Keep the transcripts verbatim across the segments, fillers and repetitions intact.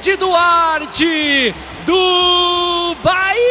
David Duarte do Bahia!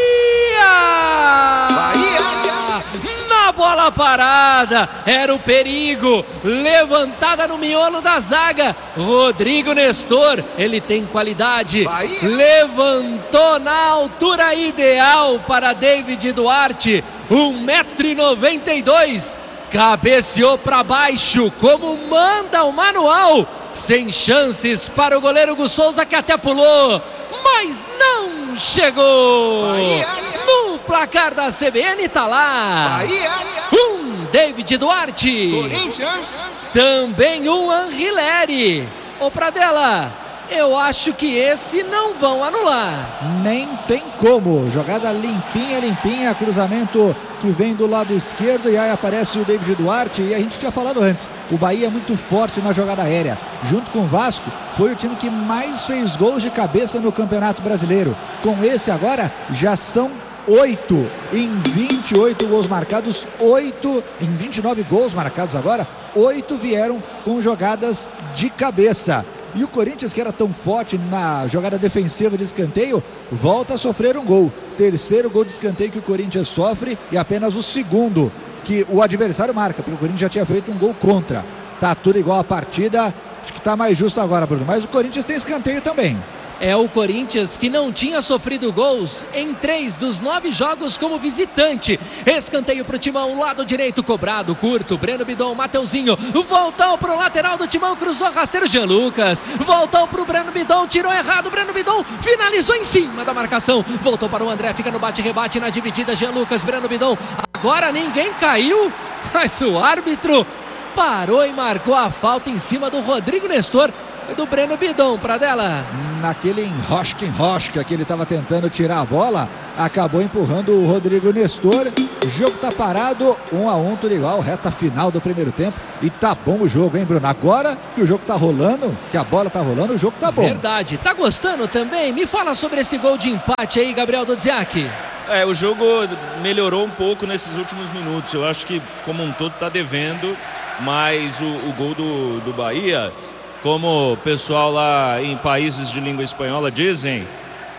Bahia! Na bola parada, era o perigo, levantada no miolo da zaga, Rodrigo Nestor, ele tem qualidade, Bahia. Levantou na altura ideal para David Duarte, um metro e noventa e dois, cabeceou para baixo, como manda o manual, sem chances para o goleiro Gus Souza, que até pulou, mas não chegou. Bahia. No placar da C B N tá lá. Bahia. Um David Duarte. Corinthians. Também um Anrileri. Ô Pradella, eu acho que esse não vão anular. Nem tem como. Jogada limpinha, limpinha. Cruzamento que vem do lado esquerdo e aí aparece o David Duarte. E a gente tinha falado antes, o Bahia é muito forte na jogada aérea. Junto com o Vasco, foi o time que mais fez gols de cabeça no Campeonato Brasileiro. Com esse agora, já são oito em vinte e oito gols marcados, oito em vinte e nove gols marcados agora, oito vieram com jogadas de cabeça. E o Corinthians, que era tão forte na jogada defensiva de escanteio, volta a sofrer um gol. Terceiro gol de escanteio que o Corinthians sofre e apenas o segundo que o adversário marca, porque o Corinthians já tinha feito um gol contra. Tá tudo igual a partida, acho que tá mais justo agora, Bruno. Mas o Corinthians tem escanteio também. É o Corinthians que não tinha sofrido gols em três dos nove jogos como visitante. Escanteio pro Timão, lado direito cobrado, curto, Breno Bidon, Mateuzinho, voltou pro lateral do Timão, cruzou rasteiro, Jean Lucas, voltou pro Breno Bidon, tirou errado, Breno Bidon, finalizou em cima da marcação, voltou para o André, fica no bate-rebate na dividida, Jean Lucas, Breno Bidon, agora ninguém caiu, mas o árbitro parou e marcou a falta em cima do Rodrigo Nestor, do Breno Bidon, Pradella. Naquele enrosque-enrosque que ele estava tentando tirar a bola, acabou empurrando o Rodrigo Nestor. O jogo tá parado, um a um, tudo igual, reta final do primeiro tempo. E tá bom o jogo, hein, Bruno? Agora que o jogo tá rolando, que a bola tá rolando, o jogo tá bom. Verdade. Tá gostando também? Me fala sobre esse gol de empate aí, Gabriel Dodziak. É, o jogo melhorou um pouco nesses últimos minutos. Eu acho que, como um todo, tá devendo. Mas o, o gol do, do Bahia, como o pessoal lá em países de língua espanhola dizem,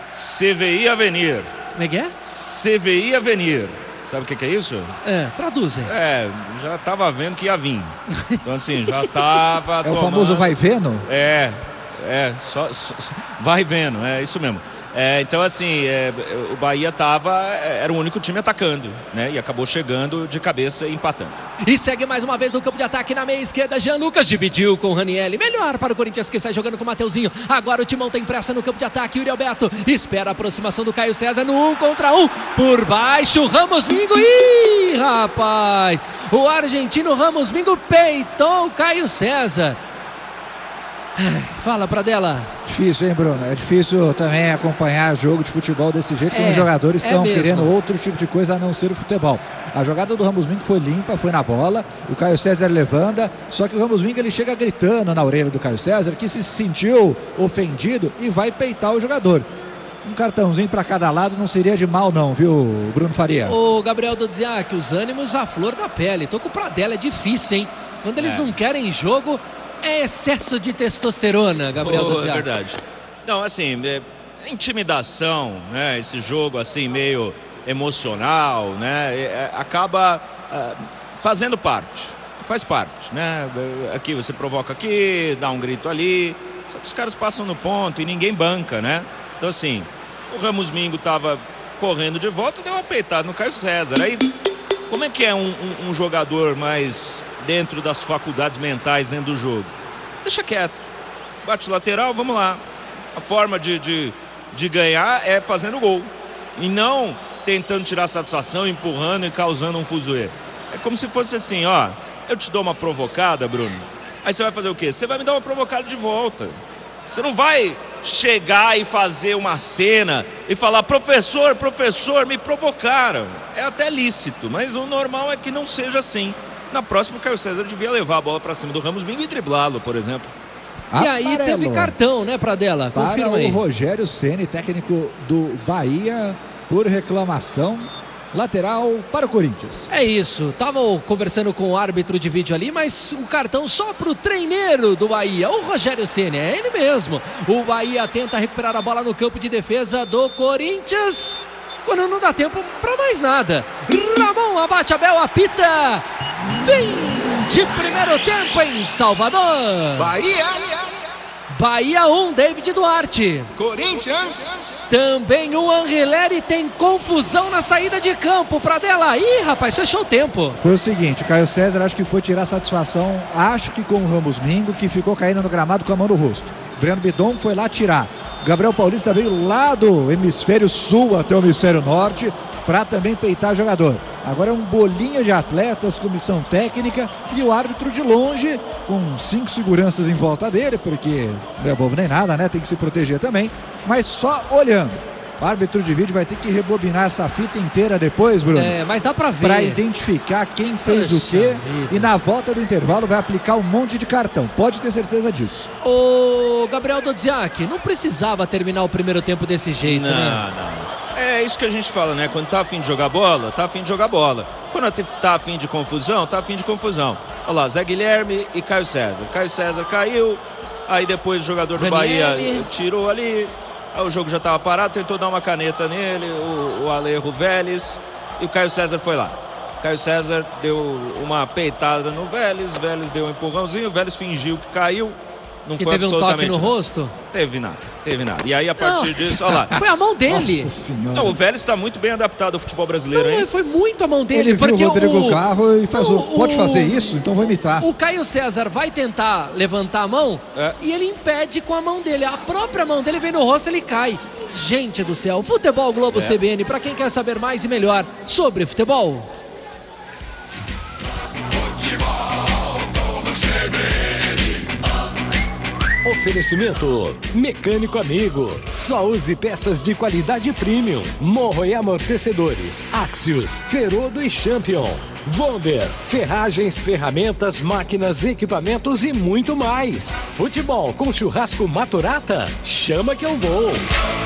se veía venir. Como é que é? Se veía venir. Sabe o que, que é isso? É, traduzem. É, já tava vendo que ia vir. Então assim, já tava É tomando... o famoso vai vendo? É, é, só, só vai vendo, é isso mesmo. É, então assim, é, o Bahia tava, era o único time atacando, né? E acabou chegando de cabeça e empatando. E segue mais uma vez no campo de ataque na meia esquerda, Jean Lucas dividiu com o Ranieri, melhor para o Corinthians que sai jogando com o Mateuzinho, agora o Timão tem pressa no campo de ataque, Yuri Alberto espera a aproximação do Caio César no um contra um, por baixo, Ramos Mingo, ih rapaz, o argentino Ramos Mingo peitou o Caio César. Fala, Pradella. Difícil, hein, Bruno? É difícil também acompanhar jogo de futebol desse jeito, quando É, os jogadores é estão mesmo. querendo outro tipo de coisa a não ser o futebol. A jogada do Ramos Mingo foi limpa, foi na bola, o Caio César levanta, só que o Ramos Mingo ele chega gritando na orelha do Caio César, que se sentiu ofendido e vai peitar o jogador. Um cartãozinho para cada lado não seria de mal não, viu, Bruno Faria? Ô, Gabriel Dodziak, os ânimos à flor da pele. Tô com o Pradella, é difícil, hein? Quando eles É. não querem jogo, é excesso de testosterona, Gabriel Oh, Dodziak. é verdade. Não, assim, é, intimidação, né? Esse jogo assim meio emocional, né? É, é, acaba é, fazendo parte, faz parte, né? Aqui você provoca aqui, dá um grito ali, só que os caras passam no ponto e ninguém banca, né? Então assim, o Ramos Mingo tava correndo de volta e deu uma peitada no Caio César. Aí, como é que é um, um, um jogador mais dentro das faculdades mentais dentro do jogo? Deixa quieto, bate lateral, vamos lá. A forma de, de, de ganhar é fazendo gol e não tentando tirar satisfação, empurrando e causando um fuzuê. É como se fosse assim, ó, eu te dou uma provocada, Bruno, aí você vai fazer o quê? Você vai me dar uma provocada de volta. Você não vai chegar e fazer uma cena e falar, professor, professor, me provocaram. É até lícito, mas o normal é que não seja assim. Na próxima, o Caio César devia levar a bola para cima do Ramos Mingo e driblá-lo, por exemplo. E aí teve cartão, né, Pradella? Confirma para aí. o Rogério Ceni, técnico do Bahia, por reclamação. lateral para o Corinthians. É isso, tava conversando com o árbitro de vídeo ali, mas o cartão só pro treineiro do Bahia, o Rogério Ceni, é ele mesmo. O Bahia tenta recuperar a bola no campo de defesa do Corinthians, quando não dá tempo para mais nada. Ramon abate a Bel, apita. Fim de primeiro tempo em Salvador. Bahia. Bahia um, David Duarte. Corinthians. Também o Angeleri tem confusão na saída de campo para dela. Ih, rapaz, fechou o tempo. Foi o seguinte, o Caio César acho que foi tirar satisfação, acho que com o Ramos Mingo, que ficou caindo no gramado com a mão no rosto. Breno Bidon foi lá tirar. Gabriel Paulista veio lá do hemisfério sul até o hemisfério norte para também peitar o jogador. Agora é um bolinho de atletas, comissão técnica e o árbitro de longe, com cinco seguranças em volta dele, porque não é bobo nem nada, né? Tem que se proteger também, mas só olhando. O árbitro de vídeo vai ter que rebobinar essa fita inteira depois, Bruno. É, mas dá pra ver. Para identificar quem fez Poxa o quê. vida. E na volta do intervalo vai aplicar um monte de cartão. Pode ter certeza disso. Ô, Gabriel Dodziak, não precisava terminar o primeiro tempo desse jeito, Não, né? não. É isso que a gente fala, né? Quando tá afim de jogar bola, tá afim de jogar bola. Quando tá afim de confusão, tá afim de confusão. Olha lá, Zé Guilherme e Caio César. Caio César caiu, aí depois o jogador do Ranieri. Bahia tirou ali. Aí o jogo já estava parado, tentou dar uma caneta nele, o, o Alejo Vélez, e o Caio César foi lá. O Caio César deu uma peitada no Vélez, Vélez deu um empurrãozinho, o Vélez fingiu que caiu, não Que foi teve um toque absolutamente no nada. rosto? Teve nada, teve nada. E aí a partir Não. disso, olha lá. Foi a mão dele. Nossa senhora. Não, o Vélez está muito bem adaptado ao futebol brasileiro, Não, hein? foi muito a mão dele. Ele viu porque o Rodrigo o, Carro e faz o, o- pode o- fazer isso? Então vou imitar. O Caio César vai tentar levantar a mão É. e ele impede com a mão dele. A própria mão dele vem no rosto, ele cai. Gente do céu, Futebol Globo É. C B N, para quem quer saber mais e melhor sobre futebol. Oferecimento Mecânico Amigo. Só use peças de qualidade premium. Morro e amortecedores. Axios, Ferodo e Champion. Wonder, ferragens, ferramentas, máquinas, equipamentos e muito mais. Futebol com churrasco Maturata? Chama que eu vou.